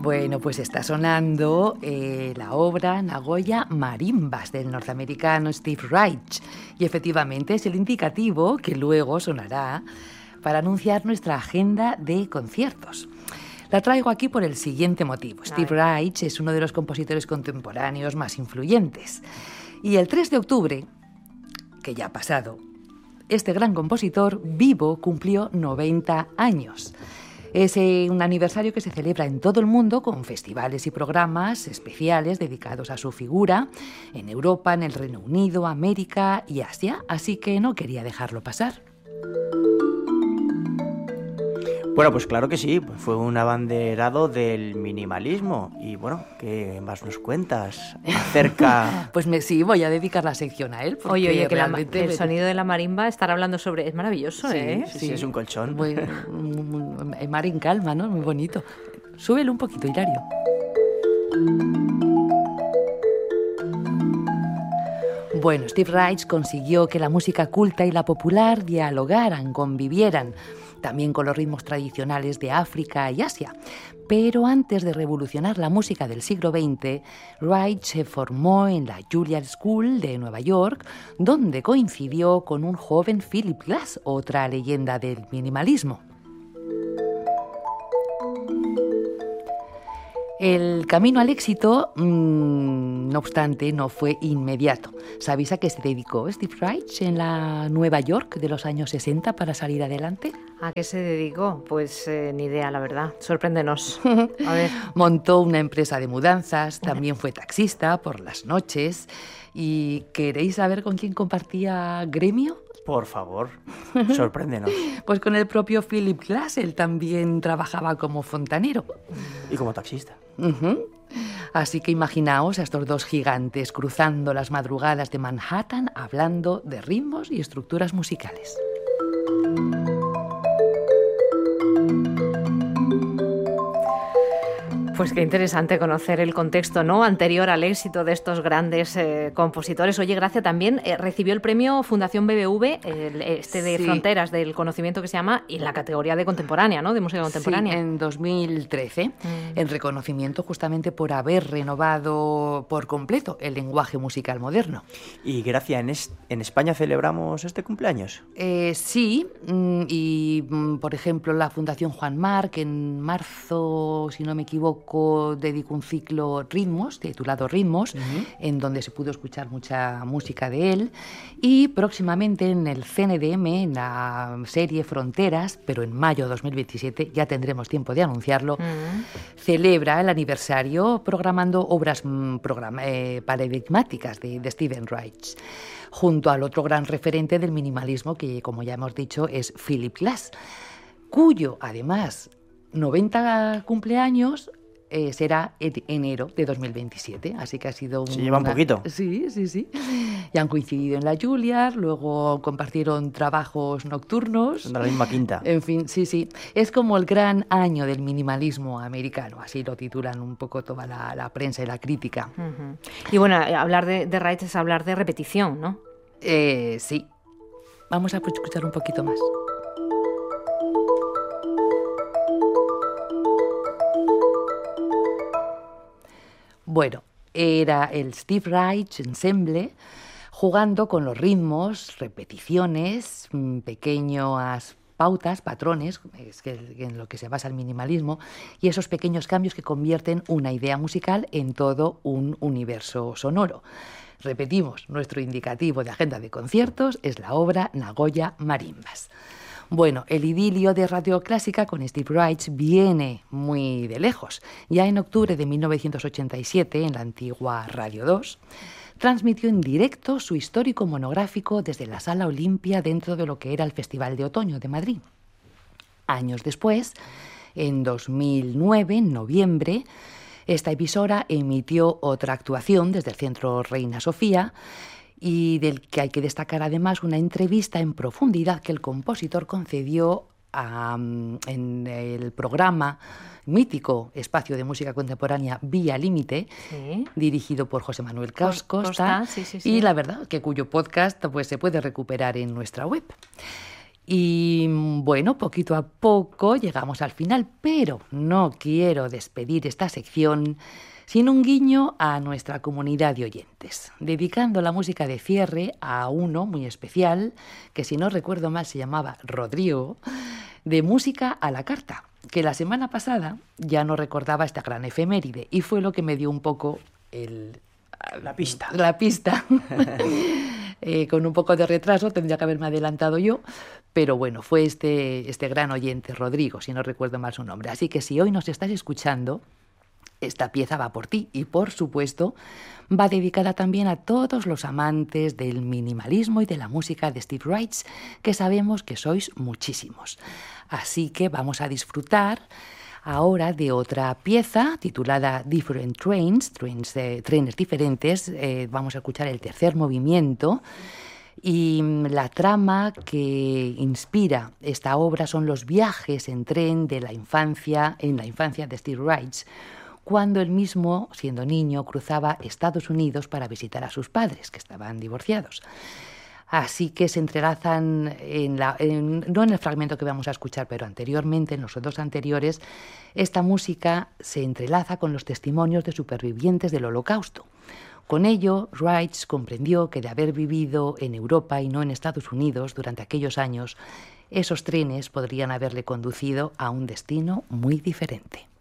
Bueno, pues está sonando la obra Nagoya Marimbas del norteamericano Steve Reich. Y efectivamente es el indicativo que luego sonará para anunciar nuestra agenda de conciertos. La traigo aquí por el siguiente motivo. Steve Reich es uno de los compositores contemporáneos más influyentes. Y el 3 de octubre, que ya ha pasado, este gran compositor vivo cumplió 90 años. Es un aniversario que se celebra en todo el mundo con festivales y programas especiales dedicados a su figura en Europa, en el Reino Unido, América y Asia, así que no quería dejarlo pasar. Bueno, pues claro que sí, fue un abanderado del minimalismo. Y bueno, ¿qué más nos cuentas acerca? Pues sí, voy a dedicar la sección a él. Oye, que el sonido de la marimba, estar hablando sobre... Es maravilloso, sí, ¿eh? Sí, es un colchón. Mar en calma, ¿no? Muy bonito. Súbelo un poquito, Hilario. Bueno, Steve Reich consiguió que la música culta y la popular dialogaran, convivieran, también con los ritmos tradicionales de África y Asia. Pero antes de revolucionar la música del siglo XX, Reich se formó en la Juilliard School de Nueva York, donde coincidió con un joven Philip Glass, otra leyenda del minimalismo. El camino al éxito, no obstante, no fue inmediato. ¿Sabéis a qué se dedicó Steve Reich en la Nueva York de los años 60 para salir adelante? ¿A qué se dedicó? Pues ni idea, la verdad. Sorpréndenos. A ver. Montó una empresa de mudanzas, también fue taxista por las noches. ¿Y queréis saber con quién compartía gremio? Por favor, sorpréndenos. Pues con el propio Philip Glass, él también trabajaba como fontanero. Y como taxista. Así que imaginaos a estos dos gigantes cruzando las madrugadas de Manhattan hablando de ritmos y estructuras musicales. Pues qué interesante conocer el contexto, ¿no?, anterior al éxito de estos grandes compositores. Oye, Gracia, también recibió el premio Fundación BBV, de Fronteras del Conocimiento que se llama, en la categoría de contemporánea, ¿no?, de música contemporánea. Sí, en 2013, en reconocimiento justamente por haber renovado por completo el lenguaje musical moderno. Y Gracia, ¿en España celebramos este cumpleaños? Sí, y por ejemplo la Fundación Juan Marc en marzo, si no me equivoco, dedicó un ciclo Ritmos, titulado Ritmos, en donde se pudo escuchar mucha música de él. Y próximamente en el CNDM, en la serie Fronteras, pero en mayo de 2027, ya tendremos tiempo de anunciarlo, celebra el aniversario programando obras paradigmáticas de Steve Reich, junto al otro gran referente del minimalismo que, como ya hemos dicho, es Philip Glass, cuyo, además, 90 cumpleaños será en enero de 2027, así que ha sido Se lleva un poquito. Sí. Y han coincidido en la Juilliard, luego compartieron trabajos nocturnos. Son de la misma quinta. En fin, sí. Es como el gran año del minimalismo americano, así lo titulan un poco toda la prensa y la crítica. Y bueno, hablar de Reich es hablar de repetición, ¿no? Sí. Vamos a escuchar un poquito más. Bueno, era el Steve Reich Ensemble jugando con los ritmos, repeticiones, pequeñas pautas, patrones, es que en lo que se basa el minimalismo, y esos pequeños cambios que convierten una idea musical en todo un universo sonoro. Repetimos, nuestro indicativo de agenda de conciertos es la obra Nagoya Marimbas. Bueno, el idilio de Radio Clásica con Steve Reich viene muy de lejos. Ya en octubre de 1987, en la antigua Radio 2, transmitió en directo su histórico monográfico desde la Sala Olimpia dentro de lo que era el Festival de Otoño de Madrid. Años después, en 2009, en noviembre, esta emisora emitió otra actuación desde el Centro Reina Sofía, y del que hay que destacar además una entrevista en profundidad que el compositor concedió en el programa mítico Espacio de Música Contemporánea Vía Límite, dirigido por José Manuel Costa, sí. y la verdad que cuyo podcast pues se puede recuperar en nuestra web. Y bueno, poquito a poco llegamos al final, pero no quiero despedir esta sección sin un guiño a nuestra comunidad de oyentes, dedicando la música de cierre a uno muy especial, que si no recuerdo mal se llamaba Rodrigo, de Música a la Carta, que la semana pasada ya no recordaba esta gran efeméride y fue lo que me dio un poco la pista. Con un poco de retraso, tendría que haberme adelantado yo, pero bueno, fue este gran oyente, Rodrigo, si no recuerdo mal su nombre. Así que si hoy nos estás escuchando, esta pieza va por ti y, por supuesto, va dedicada también a todos los amantes del minimalismo y de la música de Steve Reich, que sabemos que sois muchísimos. Así que vamos a disfrutar ahora de otra pieza titulada Different Trains, trenes diferentes. Vamos a escuchar el tercer movimiento. Y la trama que inspira esta obra son los viajes en tren en la infancia de Steve Reich, cuando él mismo, siendo niño, cruzaba Estados Unidos para visitar a sus padres, que estaban divorciados. Así que se entrelazan, no en el fragmento que vamos a escuchar, pero anteriormente, en los dos anteriores, esta música se entrelaza con los testimonios de supervivientes del Holocausto. Con ello, Reich comprendió que de haber vivido en Europa y no en Estados Unidos durante aquellos años, esos trenes podrían haberle conducido a un destino muy diferente.